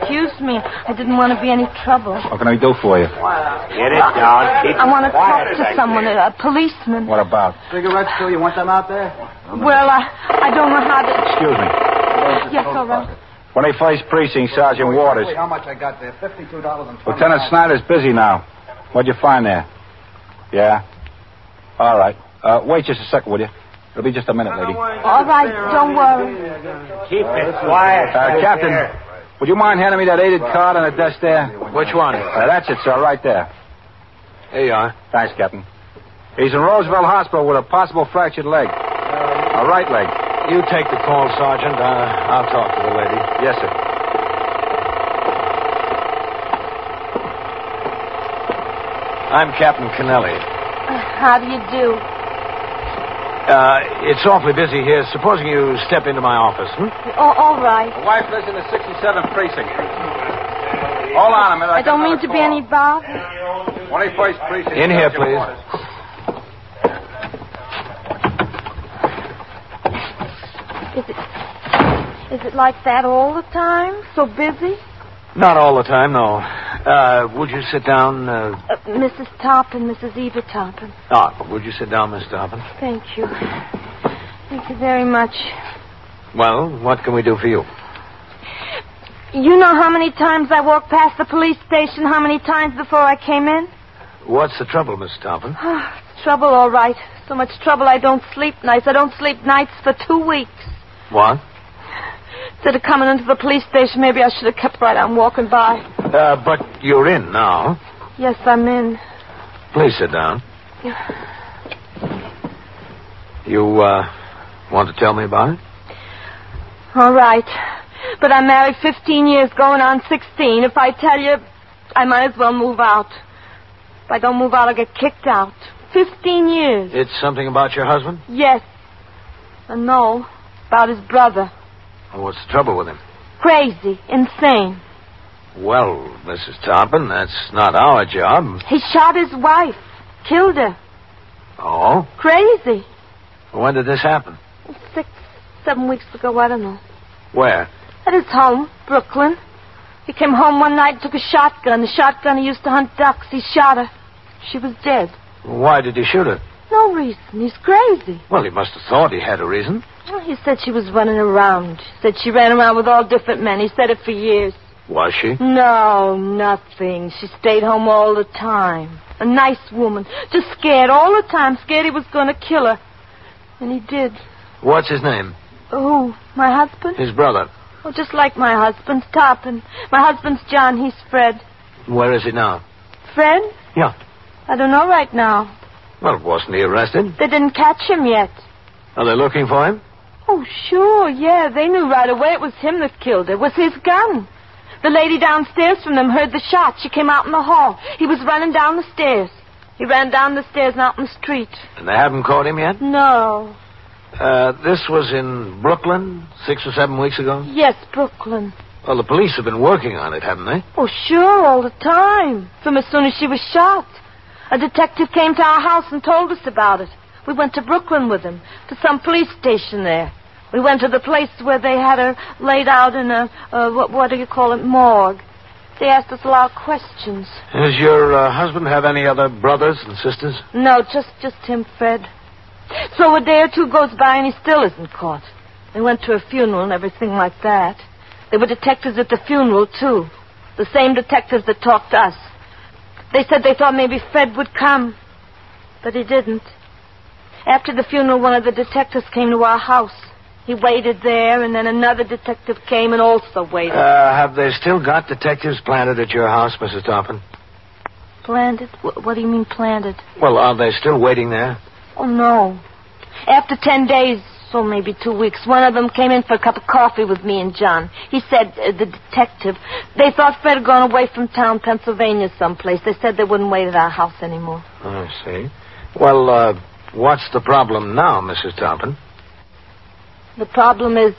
excuse me. I didn't want to be any trouble. What can I do for you? Get it down. I want to talk to someone, a policeman. What about? Cigarettes, too? You want them out there? Well, I don't know how to... Excuse me. Yes, all right. 21st Precinct, Sergeant Waters. How much I got there? $52.20. Lieutenant Snyder's busy now. What'd you find there? Yeah? All right. Wait just a second, will you? It'll be just a minute, lady. All right, don't worry. Keep it quiet. Captain, would you mind handing me that aided card on the desk there? Which one? That's it, sir, right there. Here you are. Thanks, Captain. He's in Roosevelt Hospital with a possible fractured leg. A right leg. You take the call, Sergeant. I'll talk to the lady. Yes, sir. I'm Captain Kennelly. How do you do? It's awfully busy here. Supposing you step into my office, Oh, all right. My wife lives in the 67th Precinct. Hold on a minute. I don't mean to be any bother. 21st Precinct. In here, please. Is it like that all the time? So busy? Not all the time, no. Would you sit down? Mrs. Toppin, Mrs. Eva Toppin. Would you sit down, Miss Toppin? Thank you. Thank you very much. Well, what can we do for you? You know how many times I walked past the police station, how many times before I came in? What's the trouble, Miss Toppin? Trouble, all right. So much trouble I don't sleep nights. I don't sleep nights for 2 weeks. What? Instead of coming into the police station, maybe I should have kept right on walking by. But you're in now. Yes, I'm in. Please sit down. You, want to tell me about it? All right. But I'm married 15 years, going on 16. If I tell you, I might as well move out. If I don't move out, I'll get kicked out. 15 years. It's something about your husband? Yes. And no, about his brother. Well, what's the trouble with him? Crazy. Insane. Well, Mrs. Toppin, that's not our job. He shot his wife. Killed her. Oh? Crazy. When did this happen? 6, 7 weeks ago, I don't know. Where? At his home, Brooklyn. He came home one night and took a shotgun. The shotgun he used to hunt ducks. He shot her. She was dead. Why did he shoot her? No reason. He's crazy. Well, he must have thought he had a reason. Well, he said she was running around. He said she ran around with all different men. He said it for years. Was she? No, nothing. She stayed home all the time. A nice woman. Just scared all the time. Scared he was going to kill her. And he did. What's his name? Who? My husband? His brother. Oh, just like my husband's Toppin. My husband's John. He's Fred. Where is he now? Fred? Yeah. I don't know right now. Well, wasn't he arrested? They didn't catch him yet. Are they looking for him? Oh, sure, yeah. They knew right away it was him that killed her. It was his gun. The lady downstairs from them heard the shot. She came out in the hall. He was running down the stairs. He ran down the stairs and out in the street. And they haven't caught him yet? No. This was in Brooklyn 6 or 7 weeks ago? Yes, Brooklyn. Well, the police have been working on it, haven't they? Oh, sure, all the time. From as soon as she was shot. A detective came to our house and told us about it. We went to Brooklyn with him, to some police station there. We went to the place where they had her laid out in a, what do you call it, morgue. They asked us a lot of questions. Does your husband have any other brothers and sisters? No, just him, Fred. So a day or two goes by and he still isn't caught. They went to a funeral and everything like that. There were detectives at the funeral, too. The same detectives that talked to us. They said they thought maybe Fred would come. But he didn't. After the funeral, one of the detectives came to our house. He waited there, and then another detective came and also waited. Have they still got detectives planted at your house, Mrs. Toppin? Planted? What do you mean planted? Well, are they still waiting there? Oh, no. After 10 days, so maybe 2 weeks, one of them came in for a cup of coffee with me and John. He said, the detective, they thought Fred had gone away from town, Pennsylvania someplace. They said they wouldn't wait at our house anymore. I see. Well, what's the problem now, Mrs. Toppin? The problem is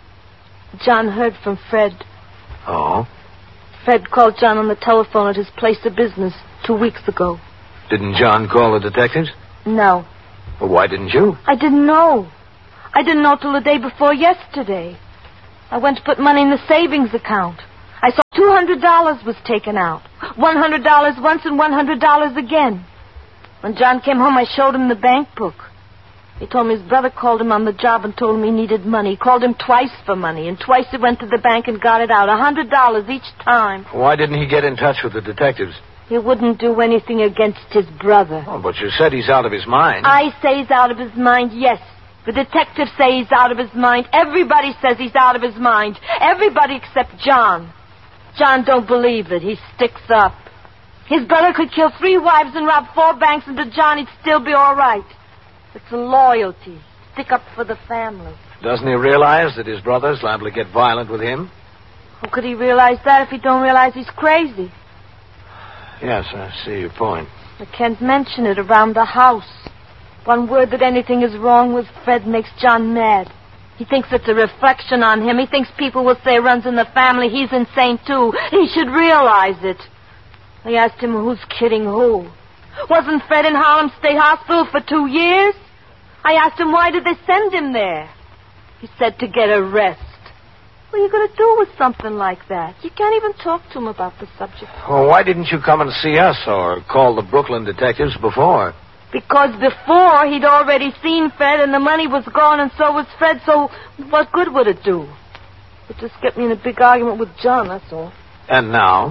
John heard from Fred. Oh? Fred called John on the telephone at his place of business 2 weeks ago. Didn't John call the detectives? No. Well, why didn't you? I didn't know. I didn't know till the day before yesterday. I went to put money in the savings account. I saw $200 was taken out. $100 once and $100 again. When John came home, I showed him the bank book. He told me his brother called him on the job and told him he needed money. He called him twice for money, and twice he went to the bank and got it out. $100 each time. Why didn't he get in touch with the detectives? He wouldn't do anything against his brother. Oh, but you said he's out of his mind. I say he's out of his mind, yes. The detectives say he's out of his mind. Everybody says he's out of his mind. Everybody except John. John don't believe it. He sticks up. His brother could kill 3 wives and rob 4 banks, and to John he'd still be all right. It's a loyalty. Stick up for the family. Doesn't he realize that his brother's liable to get violent with him? How could he realize that if he don't realize he's crazy? Yes, I see your point. I can't mention it around the house. One word that anything is wrong with Fred makes John mad. He thinks it's a reflection on him. He thinks people will say runs in the family. He's insane, too. He should realize it. I asked him who's kidding who. Wasn't Fred in Harlem State Hospital for 2 years? I asked him why did they send him there. He said to get a rest. What are you going to do with something like that? You can't even talk to him about the subject. Well, why didn't you come and see us or call the Brooklyn detectives before? Because before he'd already seen Fred and the money was gone and so was Fred, so what good would it do? It just get me in a big argument with John, that's all. And now?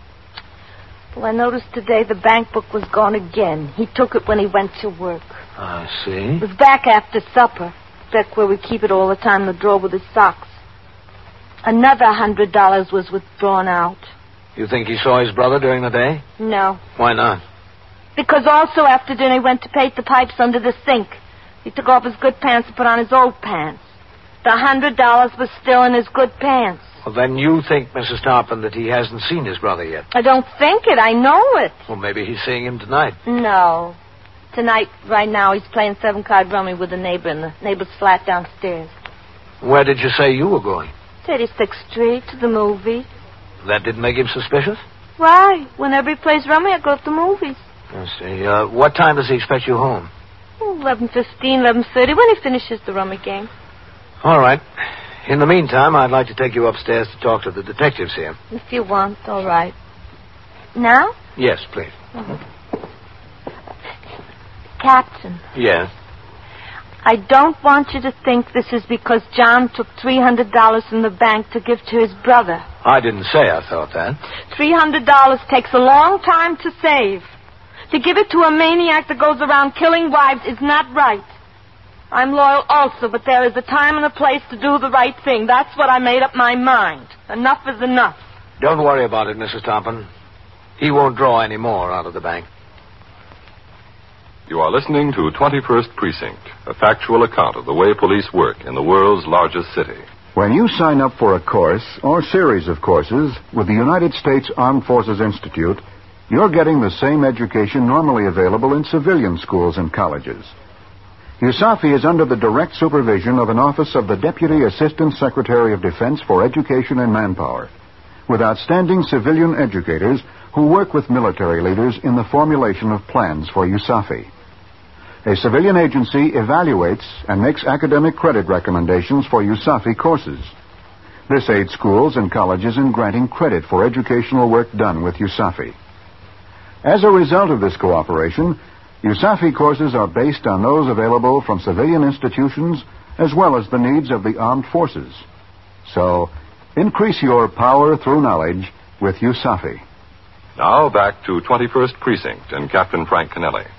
Well, I noticed today the bank book was gone again. He took it when he went to work. I see. It was back after supper. Back where we keep it all the time in the drawer with his socks. Another $100 was withdrawn out. You think he saw his brother during the day? No. Why not? Because also after dinner he went to paint the pipes under the sink. He took off his good pants and put on his old pants. The $100 was still in his good pants. Well, then you think, Mrs. Tarpon, that he hasn't seen his brother yet. I don't think it. I know it. Well, maybe he's seeing him tonight. No. Tonight, right now, he's playing 7-card rummy with a neighbor in the neighbor's flat downstairs. Where did you say you were going? 36th Street, to the movie. That didn't make him suspicious? Why? Whenever he plays rummy, I go to the movies. I see. What time does he expect you home? 11:15, 11:30, when he finishes the rummy game. All right. In the meantime, I'd like to take you upstairs to talk to the detectives here. If you want, all right. Now? Yes, please. Captain. Yes? I don't want you to think this is because John took $300 from the bank to give to his brother. I didn't say I thought that. $300 takes a long time to save. To give it to a maniac that goes around killing wives is not right. I'm loyal also, but there is a time and a place to do the right thing. That's what I made up my mind. Enough is enough. Don't worry about it, Mrs. Tompin. He won't draw any more out of the bank. You are listening to 21st Precinct, a factual account of the way police work in the world's largest city. When you sign up for a course or series of courses with the United States Armed Forces Institute, you're getting the same education normally available in civilian schools and colleges. USAFI is under the direct supervision of an office of the Deputy Assistant Secretary of Defense for Education and Manpower, with outstanding civilian educators who work with military leaders in the formulation of plans for USAFI. A civilian agency evaluates and makes academic credit recommendations for USAFI courses. This aids schools and colleges in granting credit for educational work done with USAFI. As a result of this cooperation, USAFI courses are based on those available from civilian institutions as well as the needs of the armed forces. So, increase your power through knowledge with USAFI. Now back to 21st Precinct and Captain Frank Kennelly.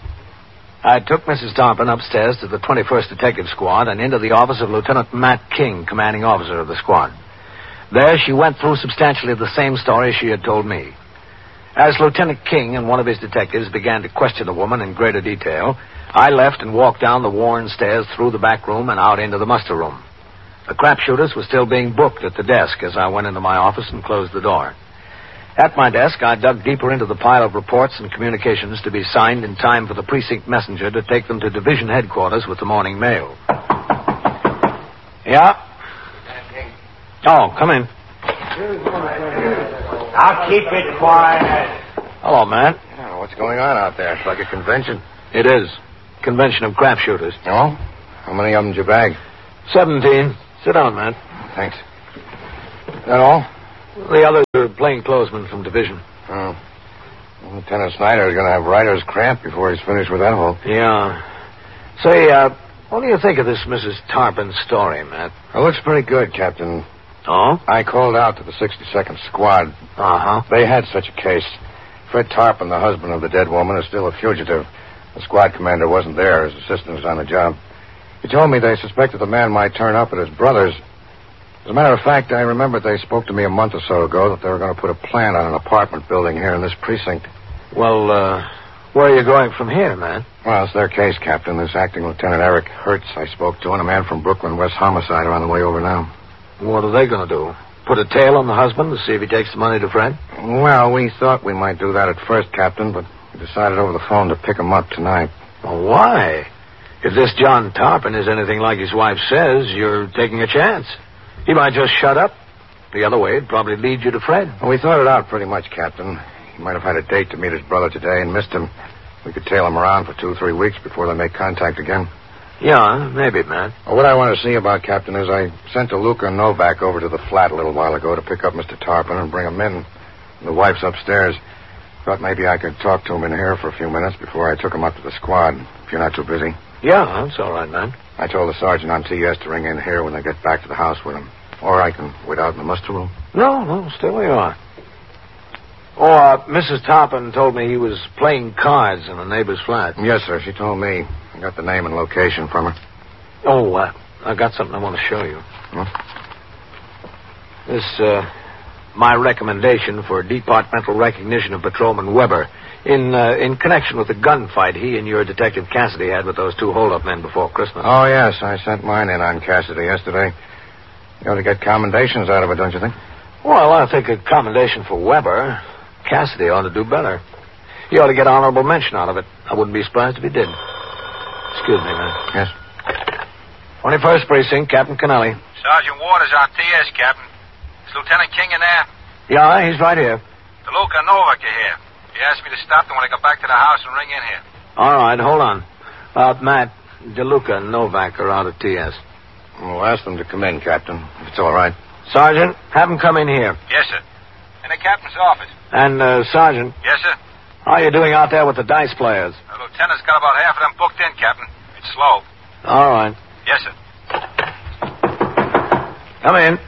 I took Mrs. Tompin upstairs to the 21st Detective Squad and into the office of Lieutenant Matt King, commanding officer of the squad. There she went through substantially the same story she had told me. As Lieutenant King and one of his detectives began to question the woman in greater detail, I left and walked down the worn stairs through the back room and out into the muster room. The crapshooters were still being booked at the desk as I went into my office and closed the door. At my desk, I dug deeper into the pile of reports and communications to be signed in time for the precinct messenger to take them to division headquarters with the morning mail. Yeah? Oh, come in. I'll keep it quiet. Hello, Matt. Oh, what's going on out there? It's like a convention. It is. Convention of crapshooters. Oh? How many of them did you bag? 17. Sit down, Matt. Thanks. That all? The others are plainclothesmen from division. Oh. Lieutenant Snyder is going to have writer's cramp before he's finished with that hole. Yeah. Say, what do you think of this Mrs. Tarpon story, Matt? It looks pretty good, Captain. Oh? I called out to the 62nd Squad. Uh-huh. They had such a case. Fred Tarpon, the husband of the dead woman, is still a fugitive. The squad commander wasn't there. His assistant was on the job. He told me they suspected the man might turn up at his brother's. As a matter of fact, I remembered they spoke to me a month or so ago that they were going to put a plan on an apartment building here in this precinct. Well, where are you going from here, man? Well, it's their case, Captain. This acting Lieutenant Eric Hertz I spoke to, and a man from Brooklyn West Homicide are on the way over now. What are they going to do? Put a tail on the husband to see if he takes the money to Fred? Well, we thought we might do that at first, Captain, but we decided over the phone to pick him up tonight. Well, why? If this John Tarpon is anything like his wife says, you're taking a chance. He might just shut up. The other way, it'd probably lead you to Fred. Well, we thought it out pretty much, Captain. He might have had a date to meet his brother today and missed him. We could tail him around for 2 or 3 weeks before they make contact again. Yeah, maybe, man. Well, what I want to see about, Captain, is I sent DeLuca and Novak over to the flat a little while ago to pick up Mr. Tarpon and bring him in. The wife's upstairs. Thought maybe I could talk to him in here for a few minutes before I took him up to the squad, if you're not too busy. Yeah, that's all right, man. I told the sergeant on TS to ring in here when they get back to the house with him. Or I can wait out in the muster room. No, stay where you are. Oh, Mrs. Tarpon told me he was playing cards in a neighbor's flat. Yes, sir, she told me. I got the name and location from her. Oh, I got something I want to show you. This, my recommendation for departmental recognition of Patrolman Weber in connection with the gunfight he and your Detective Cassidy had with those 2 hold-up men before Christmas. Oh, yes, I sent mine in on Cassidy yesterday. You ought to get commendations out of it, don't you think? Well, I think a commendation for Weber. Cassidy ought to do better. He ought to get honorable mention out of it. I wouldn't be surprised if he did. Excuse me, man. Yes. 21st Precinct, Captain Kennelly. Sergeant Waters on TS, Captain. Is Lieutenant King in there? Yeah, he's right here. DeLuca and Novak are here. He asked me to stop them when I got back to the house and ring in here. All right, hold on. Matt, DeLuca and Novak are out at TS. We'll ask them to come in, Captain, if it's all right. Sergeant, have them come in here. Yes, sir. In the captain's office. And, Sergeant. Yes, sir. How are you doing out there with the dice players? The lieutenant's got about half of them booked in, Captain. It's slow. All right. Yes, sir. Come in.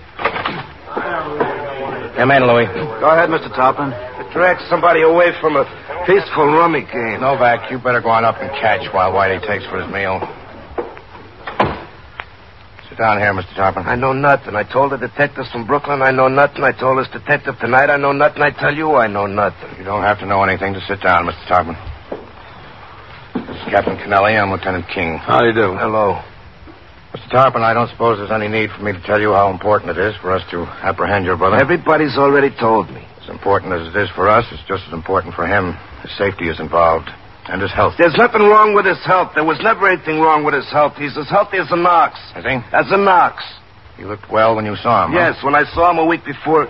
Come in, Louis. Go ahead, Mr. Tarpon. Drag somebody away from a peaceful rummy game. Novak, you better go on up and catch while Whitey takes for his meal. Sit down here, Mr. Tarpon. I know nothing. I told the detectives from Brooklyn I know nothing. I told this detective tonight I know nothing. I tell you I know nothing. You don't have to know anything to sit down, Mr. Tarpon. This is Captain Kennelly. I'm Lieutenant King. How do you do? Hello. Mr. Tarpon, I don't suppose there's any need for me to tell you how important it is for us to apprehend your brother. Everybody's already told me. As important as it is for us, it's just as important for him. His safety is involved. And his health. There's nothing wrong with his health. There was never anything wrong with his health. He's as healthy as an ox. Is he? As an ox. He looked well when you saw him, Yes, when I saw him a week before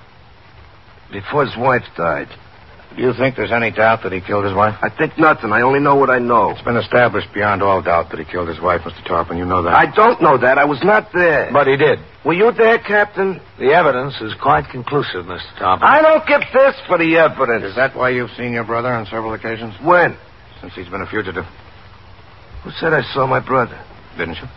his wife died. Do you think there's any doubt that he killed his wife? I think nothing. I only know what I know. It's been established beyond all doubt that he killed his wife, Mr. Tarpon. You know that. I don't know that. I was not there. But he did. Were you there, Captain? The evidence is quite conclusive, Mr. Tarpon. I don't give this for the evidence. Is that why you've seen your brother on several occasions? When? Since he's been a fugitive. Who said I saw my brother? Didn't you?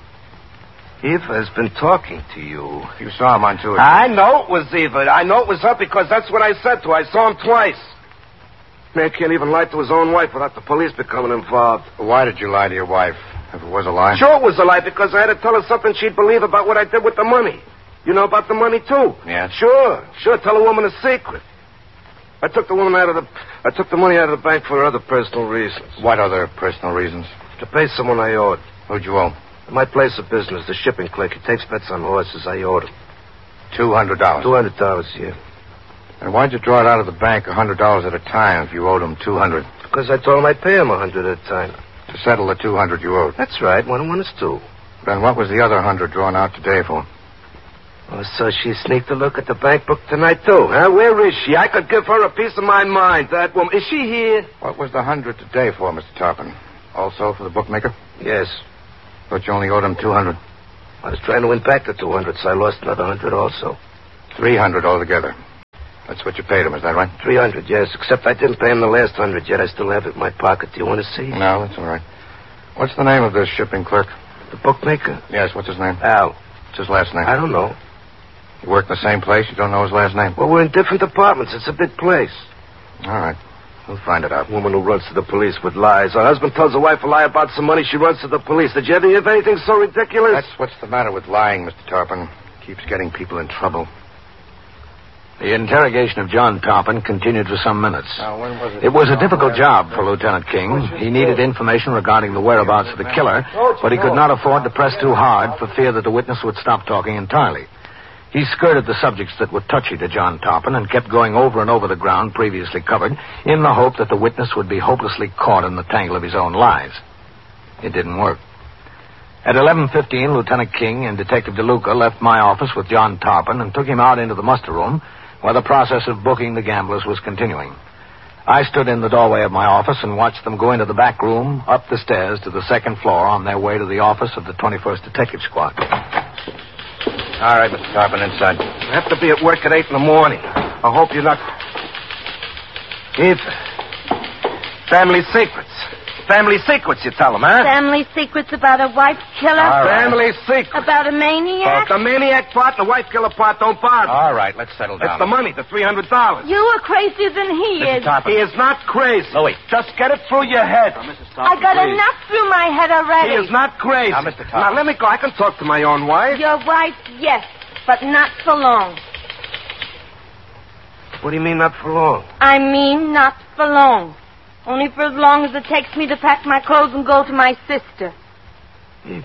Eva has been talking to you. You saw him on 2 occasions. I know it was Eva. I know it was her because that's what I said to her. I saw him twice. Man can't even lie to his own wife without the police becoming involved. Well, why did you lie to your wife, if it was a lie? Sure it was a lie because I had to tell her something she'd believe about what I did with the money. You know about the money, too? Yeah. Sure. Tell a woman a secret. I took the money out of the bank for other personal reasons. What other personal reasons? To pay someone I owed. Who'd you owe? My place of business, the shipping clique. He takes bets on horses. I owed him. $200. $200, yeah. And why'd you draw it out of the bank $100 at a time if you owed him $200? Because I told him I'd pay him $100 at a time. To settle the $200 you owed? That's right. 1 and 1 is 2. Then what was the other $100 drawn out today for? Oh, so she sneaked a look at the bank book tonight, too, huh? Where is she? I could give her a piece of my mind, that woman. Is she here? What was the $100 today for, Mr. Tarpon? Also for the bookmaker? Yes. But you only owed him $200. I was trying to win back the $200, so I lost another $100 also. $300 altogether. That's what you paid him, is that right? 300, yes. Except I didn't pay him the last 100 yet. I still have it in my pocket. Do you want to see? No, that's all right. What's the name of this shipping clerk? The bookmaker? Yes, what's his name? Al. What's his last name? I don't know. You work in the same place? You don't know his last name? Well, we're in different departments. It's a big place. All right. We'll find it out. Woman who runs to the police with lies. Her husband tells her wife a lie about some money. She runs to the police. Did you ever hear of anything so ridiculous? That's what's the matter with lying, Mr. Tarpon. Keeps getting people in trouble. The interrogation of John Tarpon continued for some minutes. Now, when was it? It was a difficult job for Lieutenant King. He needed information regarding the whereabouts of the killer, but he could not afford to press too hard for fear that the witness would stop talking entirely. He skirted the subjects that were touchy to John Tarpon and kept going over and over the ground previously covered in the hope that the witness would be hopelessly caught in the tangle of his own lies. It didn't work. At 11:15, Lieutenant King and Detective DeLuca left my office with John Tarpon and took him out into the muster room where the process of booking the gamblers was continuing. I stood in the doorway of my office and watched them go into the back room, up the stairs to the second floor on their way to the office of the 21st Detective Squad. All right, Mr. Tarpon, inside. I have to be at work at 8 in the morning. I hope you're not... Eve. Family secrets. Family secrets, you tell them, huh? Family secrets about a wife killer? All right. Family secrets. About a maniac? The maniac part and the wife killer part don't bother. All right, let's settle down. It's the money, the $300. You are crazier than he Mr. is. Tarpon. He is not crazy. Louis. Just get it through your head. I got enough through my head already. He is not crazy. Now, Mr. Tarpon. Now, let me go. I can talk to my own wife. Your wife, yes, but not for long. What do you mean, not for long? I mean not for long. Only for as long as it takes me to pack my clothes and go to my sister. If,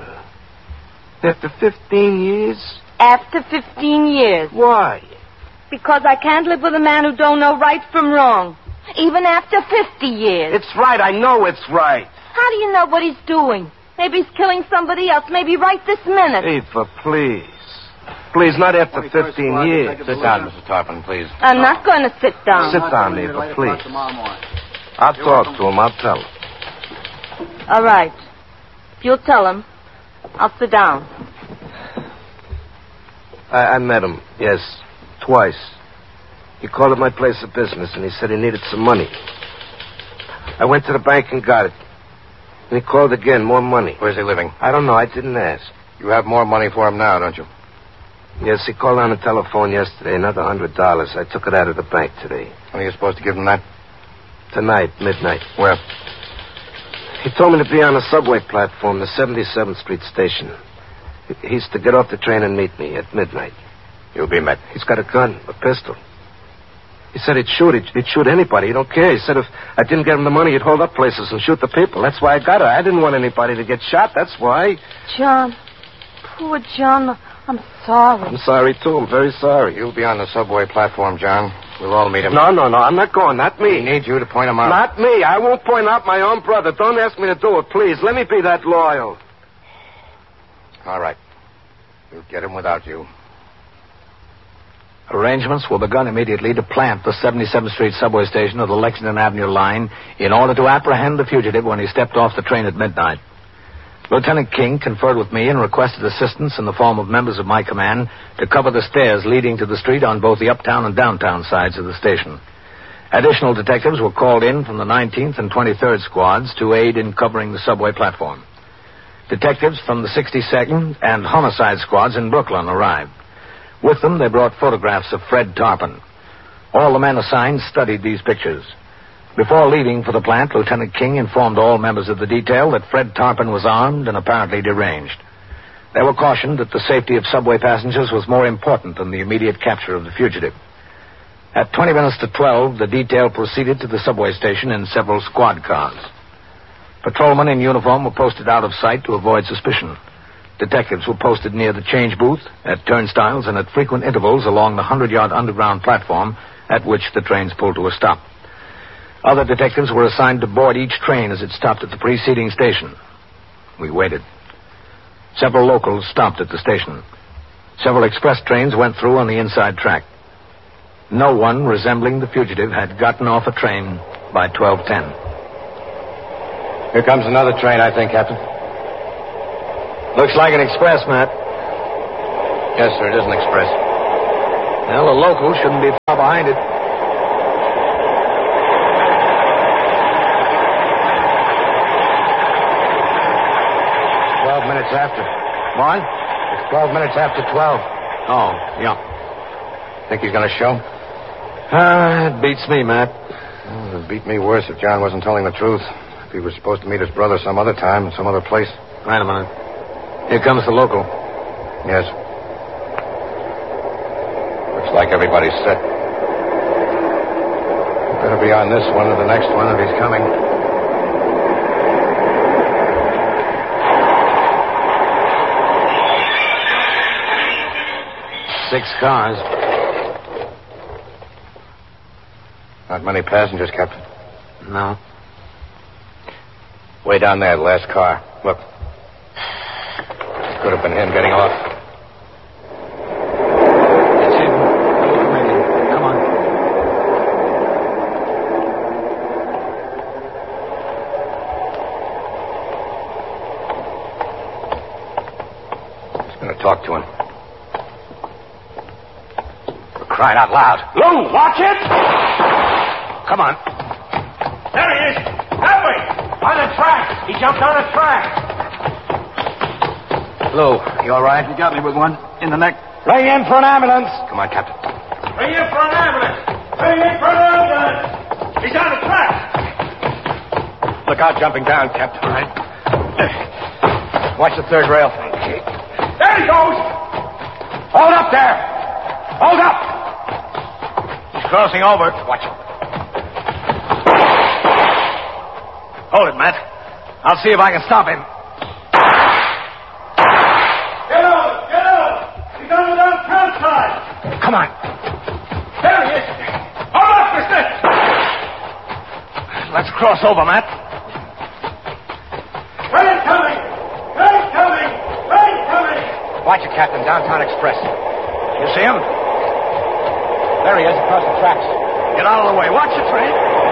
after 15 years? After 15 years. Why? Because I can't live with a man who don't know right from wrong. Even after 50 years. It's right. I know it's right. How do you know what he's doing? Maybe he's killing somebody else. Maybe right this minute. Eva, please. Please, not after 15 years. Sit down, Mr. Tarpon, please. I'm not going to sit down. Sit down, Eva, please. I'll talk to him. I'll tell him. All right. If you'll tell him, I'll sit down. I met him, yes, twice. He called at my place of business, and he said he needed some money. I went to the bank and got it. And he called again, more money. Where's he living? I don't know. I didn't ask. You have more money for him now, don't you? Yes, he called on the telephone yesterday, another $100. I took it out of the bank today. When are you supposed to give him that? Tonight, midnight. Where? He told me to be on the subway platform, the 77th Street station. He's to get off the train and meet me at midnight. You'll be met. He's got a gun, a pistol. He said he'd shoot anybody. He don't care. He said if I didn't get him the money, he'd hold up places and shoot the people. That's why I got her. I didn't want anybody to get shot. That's why. John. Poor John. I'm sorry. I'm sorry, too. I'm very sorry. You'll be on the subway platform, John. We'll all meet him. No. I'm not going. Not me. We need you to point him out. Not me. I won't point out my own brother. Don't ask me to do it, please. Let me be that loyal. All right. We'll get him without you. Arrangements were begun immediately to plant the 77th Street subway station of the Lexington Avenue line in order to apprehend the fugitive when he stepped off the train at midnight. Lieutenant King conferred with me and requested assistance in the form of members of my command to cover the stairs leading to the street on both the uptown and downtown sides of the station. Additional detectives were called in from the 19th and 23rd squads to aid in covering the subway platform. Detectives from the 62nd and homicide squads in Brooklyn arrived. With them, they brought photographs of Fred Tarpon. All the men assigned studied these pictures. Before leaving for the plant, Lieutenant King informed all members of the detail that Fred Tarpon was armed and apparently deranged. They were cautioned that the safety of subway passengers was more important than the immediate capture of the fugitive. At 20 minutes to 12, the detail proceeded to the subway station in several squad cars. Patrolmen in uniform were posted out of sight to avoid suspicion. Detectives were posted near the change booth, at turnstiles, and at frequent intervals along the 100-yard underground platform at which the trains pulled to a stop. Other detectives were assigned to board each train as it stopped at the preceding station. We waited. Several locals stopped at the station. Several express trains went through on the inside track. No one resembling the fugitive had gotten off a train by 12:10. Here comes another train, I think, Captain. Looks like an express, Matt. Yes, sir, it is an express. Well, the local shouldn't be far behind it. Minutes after. What? It's 12 minutes after 12. Oh, yeah. Think he's going to show? It beats me, Matt. Well, it would beat me worse if John wasn't telling the truth. If he was supposed to meet his brother some other time in some other place. Wait a minute. Here comes the local. Yes. Looks like everybody's set. Better be on this one or the next one if he's coming. 6 cars. Not many passengers, Captain. No. Way down there, the last car. Look. Could have been him getting off. It's him. Come on. He's going to talk to him. Crying out loud. Lou, watch it! Come on. There he is! That way! On the track! He jumped on the track! Lou, you all right? You got me with one in the neck. Ring in for an ambulance! Come on, Captain. Ring in for an ambulance! Ring in for an ambulance! He's on the track! Look out jumping down, Captain. All right. Watch the third rail. There he goes! Hold up there! Hold up! He's crossing over. Watch him. Hold it, Matt. I'll see if I can stop him. Get out! Get out! He's on the downtown side! Come on. There he is! Hold up, mister! Let's cross over, Matt. Train coming! Train coming! Train coming! Watch it, Captain. Downtown Express. You see him? There he is, across the tracks. Get out of the way. Watch the train.